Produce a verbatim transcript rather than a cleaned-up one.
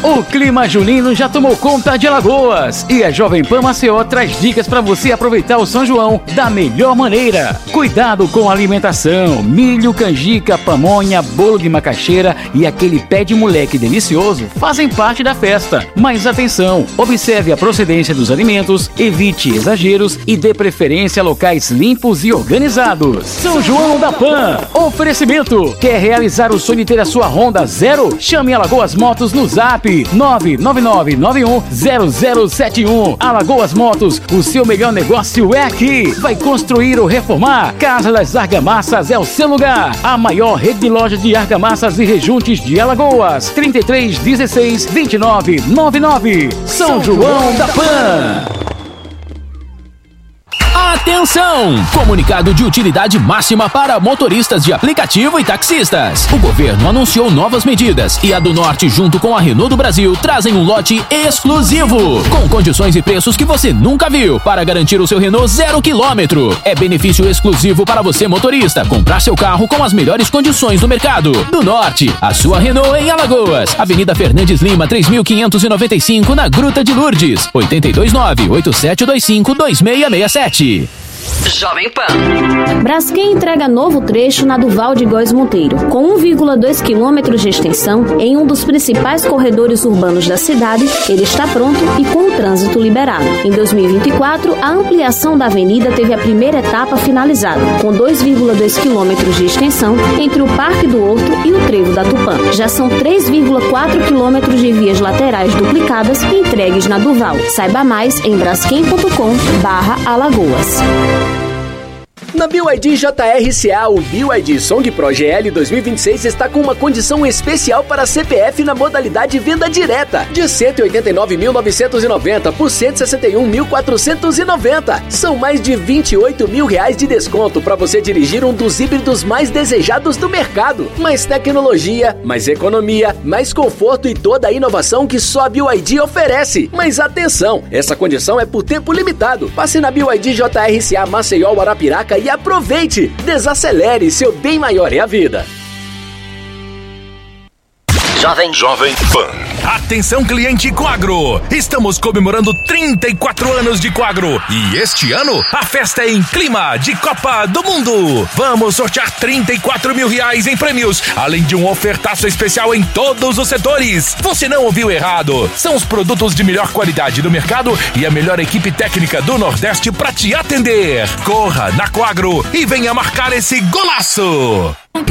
O clima junino já tomou conta de Alagoas e a Jovem Pan Maceió traz dicas para você aproveitar o São João da melhor maneira. Cuidado com a alimentação, milho, canjica, pamonha, bolo de macaxeira e aquele pé de moleque delicioso fazem parte da festa. Mas atenção, observe a procedência dos alimentos, evite exageros e dê preferência a locais limpos e organizados. São João da Pan, oferecimento. Quer realizar o sonho de ter a sua Honda Zero? Chame Alagoas Motos no Zap nove nove nove nove um zero zero sete um. Alagoas Motos, o seu melhor negócio é aqui. Vai construir ou reformar? Casa das Argamassas é o seu lugar. A maior rede de lojas de argamassas e rejuntes de Alagoas. trinta e três, dezesseis, vinte e nove, noventa e nove. São João da Pan. Atenção! Comunicado de utilidade máxima para motoristas de aplicativo e taxistas. O governo anunciou novas medidas e a do Norte, junto com a Renault do Brasil, trazem um lote exclusivo, com condições e preços que você nunca viu, para garantir o seu Renault zero quilômetro. É benefício exclusivo para você, motorista, comprar seu carro com as melhores condições do mercado. Do Norte, a sua Renault em Alagoas. Avenida Fernandes Lima, três mil quinhentos e noventa e cinco, na Gruta de Lourdes. oito dois nove, oito sete dois cinco, dois seis seis sete. Jovem Pan. Braskem entrega novo trecho na Duval de Góes Monteiro, com um vírgula dois quilômetros de extensão em um dos principais corredores urbanos da cidade. Ele está pronto e com o trânsito liberado. Em dois mil e vinte e quatro, a ampliação da avenida teve a primeira etapa finalizada, com dois vírgula dois quilômetros de extensão entre o Parque do Horto e o Trevo da Tupã. Já são três vírgula quatro quilômetros de vias laterais duplicadas entregues na Duval. Saiba mais em braskem ponto com barra Alagoas. Na B Y D J R C A, o B Y D Song Pro G L dois mil e vinte e seis está com uma condição especial para C P F na modalidade venda direta, de cento e oitenta e nove mil novecentos e noventa por cento e sessenta e um mil quatrocentos e noventa. São mais de vinte e oito mil reais de desconto para você dirigir um dos híbridos mais desejados do mercado. Mais tecnologia, mais economia, mais conforto e toda a inovação que só a B Y D oferece. Mas atenção, essa condição é por tempo limitado. Passe na B Y D J R C A Maceió, Arapiraca e aproveite! Desacelere, seu bem maior é a vida. Jovem Jovem Pan. Atenção, cliente Coagro! Estamos comemorando trinta e quatro anos de Coagro e este ano a festa é em clima de Copa do Mundo. Vamos sortear trinta e quatro mil reais em prêmios, além de um ofertaço especial em todos os setores. Você não ouviu errado. São os produtos de melhor qualidade do mercado e a melhor equipe técnica do Nordeste para te atender. Corra na Coagro e venha marcar esse golaço!